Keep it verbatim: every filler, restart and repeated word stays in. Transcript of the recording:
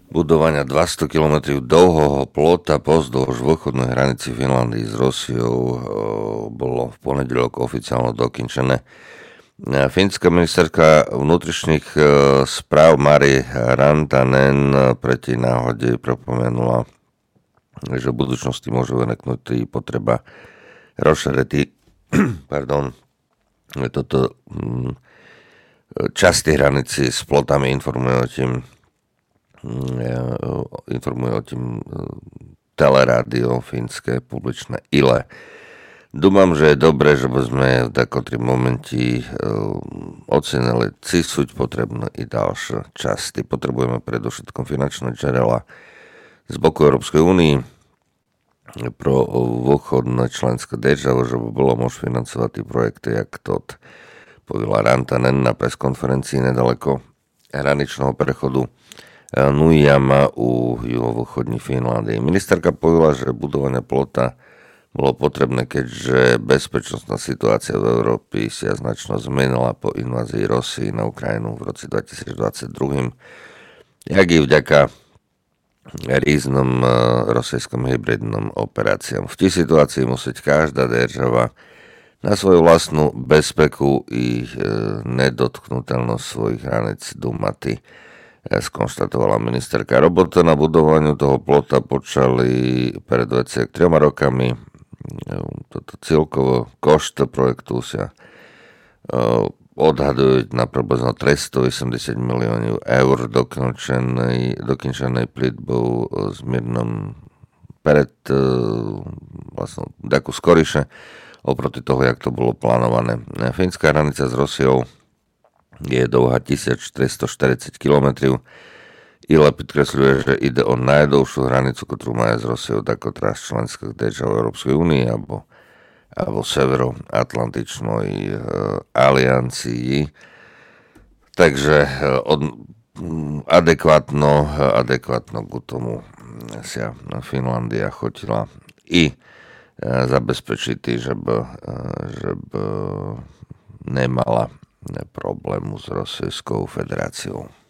budovania dvesto kilometrov dlhého plota pozdĺž východnej hranici Finlandii s Rusiou bolo v pondelok oficiálne dokončené. Fínska ministerka vnútrišných správ Mari Rantanen pre tej náhode pripomenula, že v budúcnosti môže vynaknúť potreba rozšíriť pardon, toto časti hranici s plotami informuje o tým informuje o tým telerádio fínske publičné Yle. Dúmam, že je dobré, že by sme v takotri momenti ocenili císuť potrebné i ďalšie časti. Potrebujeme predovšetkom finančné čerela z boku Európskej únii pro východné členské državy, že by bolo možné financovať tie projekty, jak to povedala Rantanen na preskonferencii nedaleko hraničného prechodu Nuijama u juhovýchodní Finlandii. Ministerka povedala, že budovanie plota bolo potrebné, keďže bezpečnostná situácia v Európe sa značno zmenila po invázii Rusii na Ukrajinu v roce dvetisícdvadsaťdva, jak i vďaka rýznym rusijským hybridným operáciám. V tej situácii musí každá država na svoju vlastnú bezpeku i nedotknutelnosť svojich hraníc dúmati, skonštatovala ministerka. Roboty na budovaniu toho plota počali pred dvadsiatimi troma rokami. Toto celkovo košt projektu sa odhadujú na približno tristoosemdesiat miliónov eur dokončenej, dokončenej plitbou s miernom pred vlastne takú skoriše oproti toho, jak to bolo plánované. Fínska hranica s Rusiou je dlhá tisícštyristoštyridsať kilometrov. Yle podkresľuje, že ide o najdlhšiu hranicu, ktorú má s Rusiou ako teraz členských držav Európskej únie alebo, alebo Severoatlantičnej e, aliancii. Takže od, adekvátno, adekvátno k tomu sa Finlandia chodila i e, zabezpečiť, že by, e, že by nemala problému s Rusijskou federáciou.